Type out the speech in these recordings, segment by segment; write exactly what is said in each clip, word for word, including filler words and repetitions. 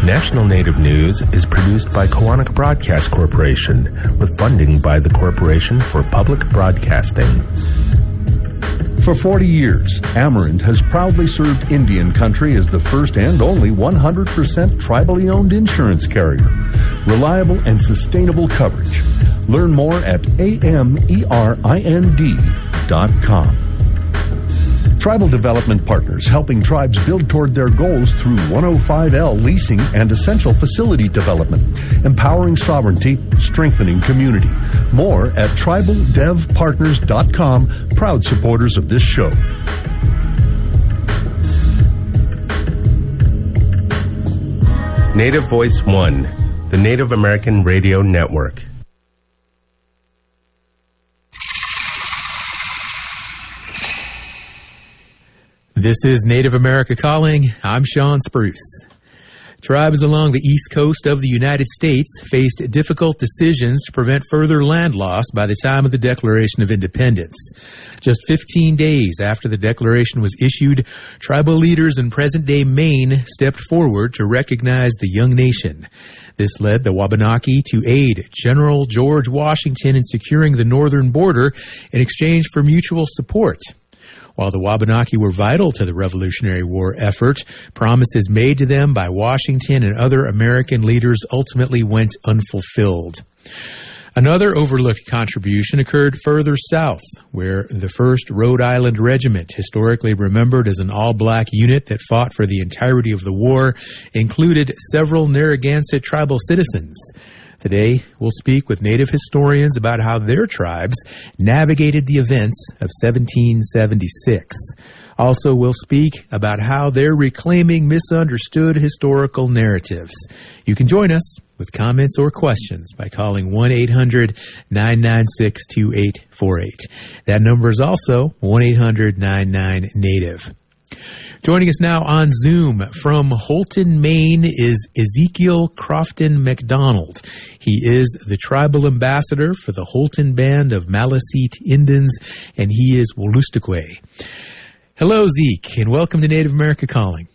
National Native News is produced by Koahnic Broadcast Corporation with funding by the Corporation for Public Broadcasting. For forty years, Amerant has proudly served Indian country as the first and only one hundred percent tribally owned insurance carrier. Reliable and sustainable coverage. Learn more at A M E R I N D dot com. Tribal Development Partners, helping tribes build toward their goals through one oh five L leasing and essential facility development, empowering sovereignty, strengthening community. More at tribal dev partners dot com, proud supporters of this show. Native Voice One, the Native American Radio Network. This is Native America Calling. I'm Sean Spruce. Tribes along the east coast of the United States faced difficult decisions to prevent further land loss by the time of the Declaration of Independence. Just fifteen days after the Declaration was issued, tribal leaders in present-day Maine stepped forward to recognize the young nation. This led the Wabanaki to aid General George Washington in securing the northern border in exchange for mutual support. While the Wabanaki were vital to the Revolutionary War effort, promises made to them by Washington and other American leaders ultimately went unfulfilled. Another overlooked contribution occurred further south, where the first Rhode Island Regiment, historically remembered as an all-black unit that fought for the entirety of the war, included several Narragansett tribal citizens. Today, we'll speak with Native historians about how their tribes navigated the events of seventeen seventy-six. Also, we'll speak about how they're reclaiming misunderstood historical narratives. You can join us with comments or questions by calling one eight hundred nine nine six two eight four eight. That number is also one eight hundred nine nine native. Joining us now on Zoom from Houlton, Maine, is Ezekiel Crofton McDonald. He is the tribal ambassador for the Houlton Band of Maliseet Indians, and he is Wolastoqey. Hello, Zeke, and welcome to Native America Calling.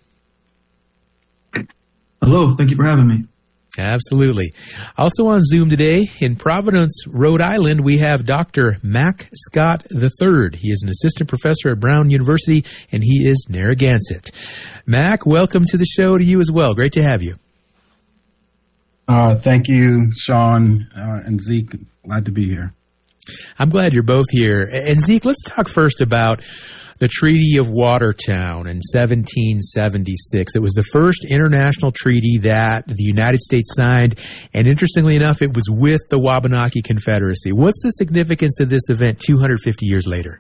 Hello, thank you for having me. Absolutely. Also on Zoom today, in Providence, Rhode Island, we have Doctor Mac Scott the third. He is an assistant professor at Brown University, and he is Narragansett. Mac, welcome to the show to you as well. Great to have you. Uh, thank you, Sean uh, and Zeke. Glad to be here. I'm glad you're both here. And Zeke, let's talk first about the Treaty of Watertown in seventeen seventy-six. It was the first international treaty that the United States signed, and interestingly enough, it was with the Wabanaki Confederacy. What's the significance of this event two hundred fifty years later?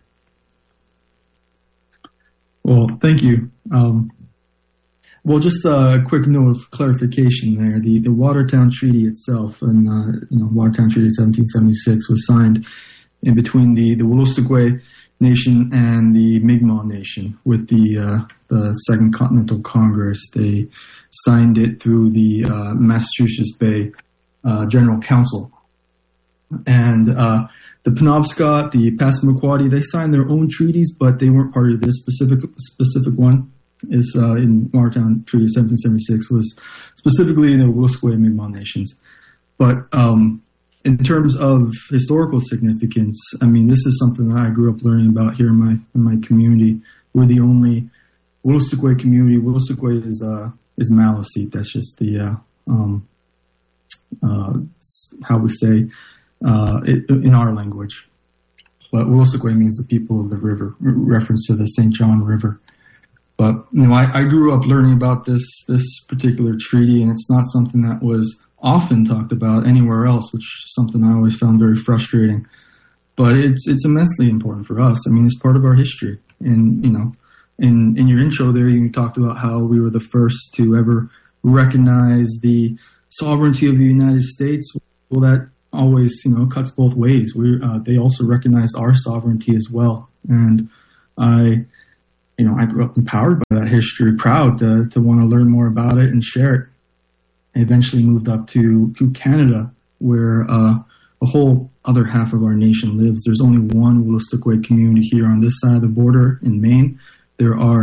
Well, thank you. Um, well, just a quick note of clarification there. The, the Watertown Treaty itself, and uh, you know, Watertown Treaty seventeen seventy-six was signed in between the, the Wolastoqey Nation and the Mi'kmaq Nation with the uh, the Second Continental Congress. They signed it through the uh, Massachusetts Bay uh, General Council. And uh, the Penobscot, the Passamaquoddy, they signed their own treaties, but they weren't part of this specific specific one. Is uh, in Watertown Treaty of seventeen seventy-six was specifically in the Wolastoqey and Mi'kmaq Nations. But um, in terms of historical significance, I mean, this is something that I grew up learning about here in my in my community. We're the only Wolastoqey community. Wolastoqey is uh, is Maliseet. That's just the uh, um, uh, how we say uh, it, in our language. But Wolastoqey means the people of the river, reference to the Saint John River. But you know, I, I grew up learning about this this particular treaty, and it's not something that was often talked about anywhere else, which is something I always found very frustrating. But it's it's immensely important for us. I mean, it's part of our history. And, you know, in, in your intro there, you talked about how we were the first to ever recognize the sovereignty of the United States. Well, that always, you know, cuts both ways. We uh, they also recognize our sovereignty as well. And I, you know, I grew up empowered by that history, proud to, to want to learn more about it and share it. I eventually moved up to, to Canada, where uh, a whole other half of our nation lives. There's only one Wolastoqey community here on this side of the border in Maine. There are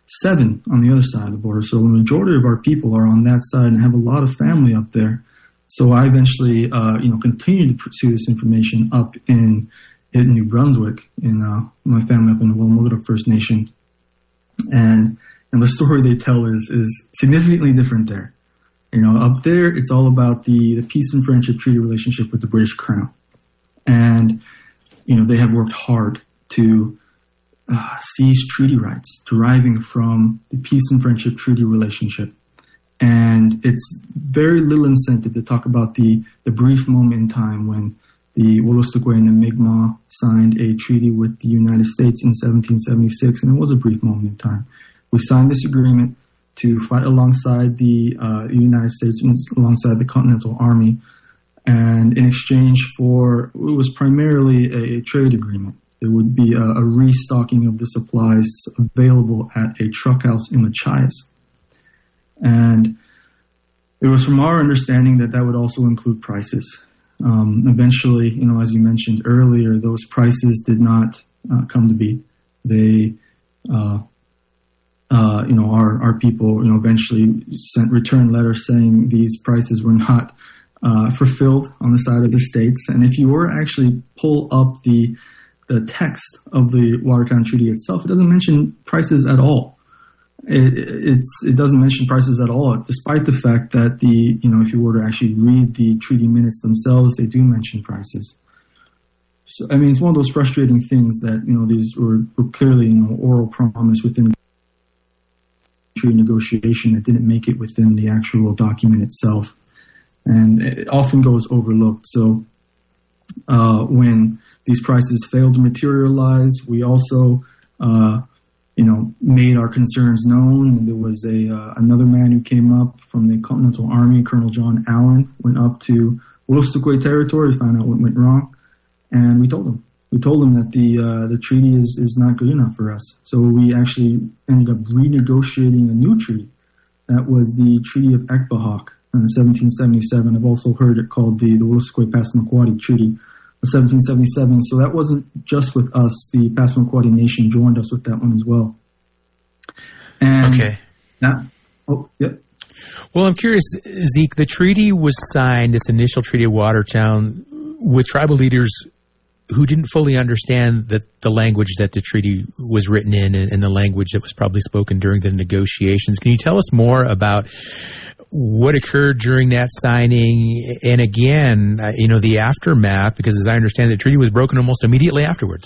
seven on the other side of the border. So the majority of our people are on that side and have a lot of family up there. So I eventually, uh, you know, continued to pursue this information up in, in New Brunswick, in uh, my family up in the Walmogaduk First Nation. And and the story they tell is is significantly different there. You know, up there, it's all about the, the peace and friendship treaty relationship with the British Crown. And, you know, they have worked hard to uh, seize treaty rights deriving from the peace and friendship treaty relationship. And it's very little incentive to talk about the, the brief moment in time when the Wolastoqey and the Mi'kmaq signed a treaty with the United States in seventeen seventy-six, and it was a brief moment in time. We signed this agreement to fight alongside the uh, United States, alongside the Continental Army, and in exchange for, it was primarily a, a trade agreement. It would be a, a restocking of the supplies available at a truck house in Machias. And it was from our understanding that that would also include prices. Um, eventually, you know, as you mentioned earlier, those prices did not uh, come to be. They, uh, uh, you know, our, our people, you know, eventually sent return letters saying these prices were not uh, fulfilled on the side of the states. And if you were to actually pull up the the text of the Watertown Treaty itself, it doesn't mention prices at all. It, it's, it doesn't mention prices at all, despite the fact that the, you know, if you were to actually read the treaty minutes themselves, they do mention prices. So, I mean, it's one of those frustrating things that, you know, these were, were clearly, you know, oral promise within the treaty negotiation that didn't make it within the actual document itself. And it often goes overlooked. So, uh, when these prices failed to materialize, we also, uh, you know, made our concerns known. There was a uh, another man who came up from the Continental Army, Colonel John Allen, went up to Wolastoqey territory to find out what went wrong, and we told him. We told him that the uh, the treaty is, is not good enough for us. So we actually ended up renegotiating a new treaty. That was the Treaty of Ekbahak in seventeen seventy-seven. I've also heard it called the, the Wolastoqey-Passamaquoddy Treaty of seventeen seventy-seven. So that wasn't just with us. The Passamaquoddy Nation joined us with that one as well. And okay. That, oh, yep. Well, I'm curious, Zeke, the treaty was signed, this initial Treaty of Watertown, with tribal leaders who didn't fully understand the, the language that the treaty was written in and, and the language that was probably spoken during the negotiations. Can you tell us more about what occurred during that signing? And again, uh, you know, the aftermath, because as I understand, the treaty was broken almost immediately afterwards.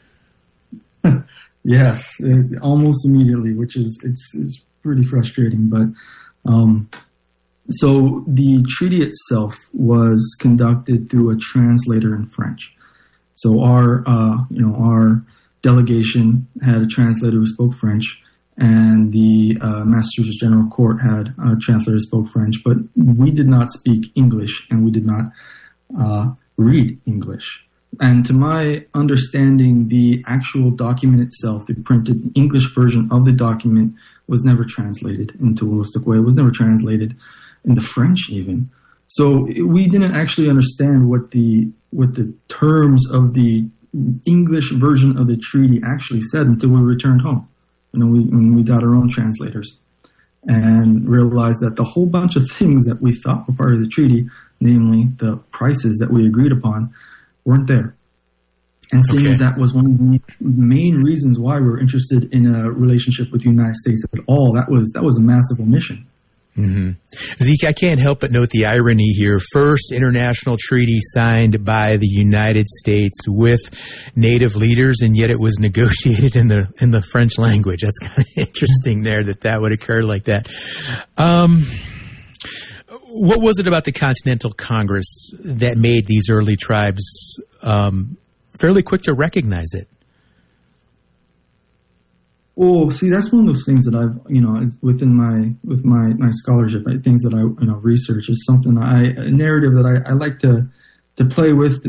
Yes, it, almost immediately, which is it's, it's pretty frustrating. But um, so the treaty itself was conducted through a translator in French. So our, uh, you know, our delegation had a translator who spoke French, and the uh, Massachusetts General Court had a translator who spoke French. But we did not speak English, and we did not uh, read English. And to my understanding, the actual document itself, the printed English version of the document, was never translated into Wolastoqey. It was never translated into French even. So we didn't actually understand what the what the terms of the English version of the treaty actually said until we returned home. You know, we, when we got our own translators and realized that the whole bunch of things that we thought were part of the treaty, namely the prices that we agreed upon, weren't there. And seeing Okay. as that was one of the main reasons why we were interested in a relationship with the United States at all, that was that was a massive omission. Mm-hmm. Zeke, I can't help but note the irony here. First international treaty signed by the United States with Native leaders, and yet it was negotiated in the in the French language. That's kind of interesting there that that would occur like that. Um, what was it about the Continental Congress that made these early tribes um, fairly quick to recognize it? Well, see, that's one of those things that I've, you know, it's within my with my, my scholarship, right, things that I, you know, research is something that I a narrative that I, I like to to play with.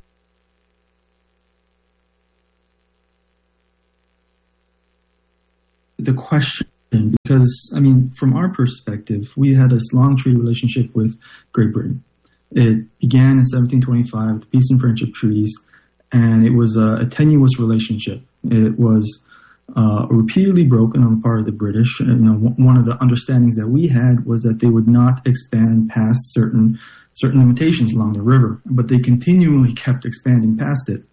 The question, because I mean, from our perspective, we had this long treaty relationship with Great Britain. It began in seventeen twenty-five with the Peace and Friendship Treaties, and it was a, a tenuous relationship. It was uh, repeatedly broken on the part of the British. And, you know, w- one of the understandings that we had was that they would not expand past certain certain limitations along the river, but they continually kept expanding past it.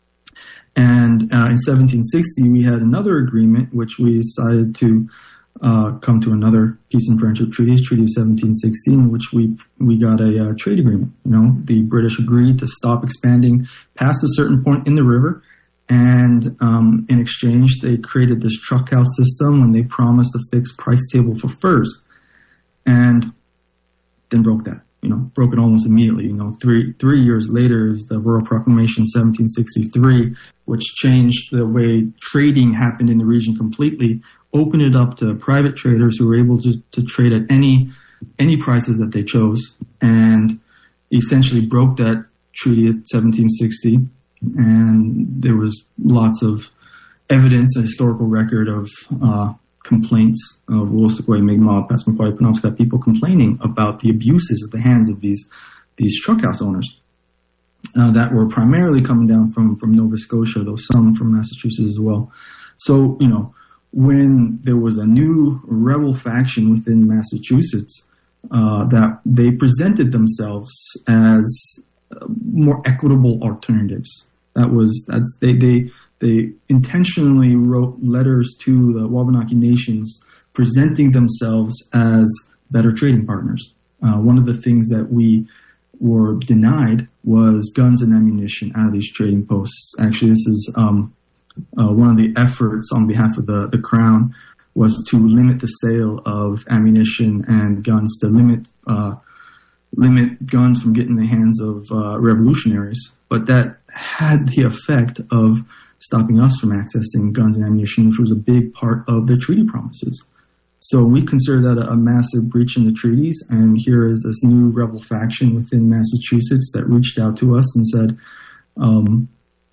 And uh, in seventeen sixty, we had another agreement, which we decided to uh, come to another peace and friendship treaty, Treaty of seventeen sixteen, in which we we got a uh, trade agreement. You know, the British agreed to stop expanding past a certain point in the river, and um, in exchange, they created this truck house system when they promised a fixed price table for furs, and then broke that. You know, broke it almost immediately. You know, three three years later is the Royal Proclamation seventeen sixty-three, which changed the way trading happened in the region completely, opened it up to private traders who were able to, to trade at any any prices that they chose, and essentially broke that treaty at seventeen sixty. And there was lots of evidence, a historical record of uh, complaints of Wolastoqey, Mi'kmaq, Passamaquoddy, Penobscot people complaining about the abuses at the hands of these these truck house owners uh, that were primarily coming down from, from Nova Scotia, though some from Massachusetts as well. So, you know, when there was a new rebel faction within Massachusetts, uh, that they presented themselves as uh, more equitable alternatives. That was, that's, they, they, They intentionally wrote letters to the Wabanaki nations presenting themselves as better trading partners. Uh, one of the things that we were denied was guns and ammunition out of these trading posts. Actually, this is um, uh, one of the efforts on behalf of the, the Crown was to limit the sale of ammunition and guns, to limit uh, limit guns from getting in the hands of uh, revolutionaries. But that had the effect of stopping us from accessing guns and ammunition, which was a big part of the treaty promises. So we consider that a, a massive breach in the treaties, and here is this new rebel faction within Massachusetts that reached out to us and said, um,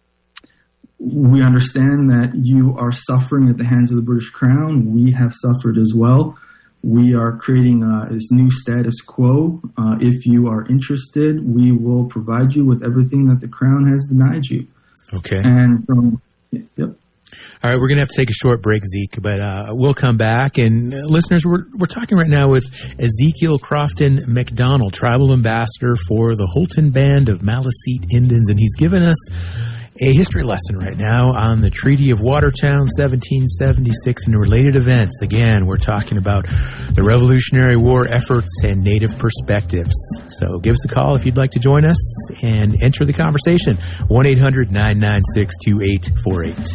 we understand that you are suffering at the hands of the British Crown. We have suffered as well. We are creating uh, this new status quo. Uh, if you are interested, we will provide you with everything that the Crown has denied you. Okay. And um, yep. All right, we're going to have to take a short break, Zeke, but uh, we'll come back. And uh, listeners, we're we're talking right now with Ezekiel Crofton McDonald, Tribal Ambassador for the Holton Band of Maliseet Indians, and he's given us a history lesson right now on the Treaty of Watertown, seventeen seventy-six, and related events. Again, we're talking about the Revolutionary War efforts and Native perspectives. So give us a call if you'd like to join us and enter the conversation. one eight hundred nine nine six two eight four eight.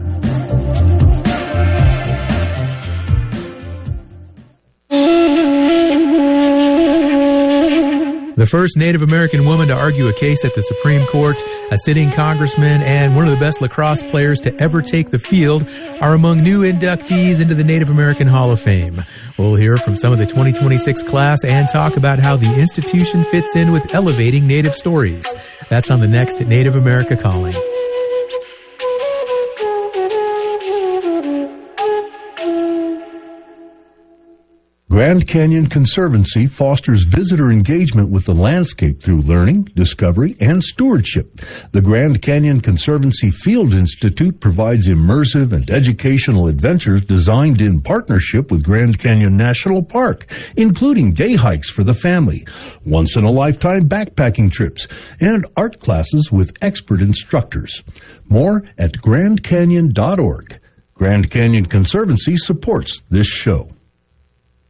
The first Native American woman to argue a case at the Supreme Court, a sitting congressman, and one of the best lacrosse players to ever take the field are among new inductees into the Native American Hall of Fame. We'll hear from some of the twenty twenty-six class and talk about how the institution fits in with elevating Native stories. That's on the next Native America Calling. Grand Canyon Conservancy fosters visitor engagement with the landscape through learning, discovery, and stewardship. The Grand Canyon Conservancy Field Institute provides immersive and educational adventures designed in partnership with Grand Canyon National Park, including day hikes for the family, once-in-a-lifetime backpacking trips, and art classes with expert instructors. More at grand canyon dot org. Grand Canyon Conservancy supports this show.